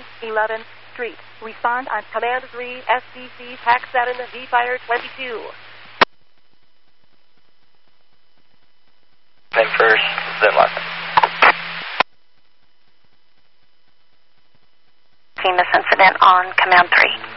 11th Street. Respond on Command 3, SDC, TAC 7, V-Fire 22. Then first, then left. Seen this incident on Command 3.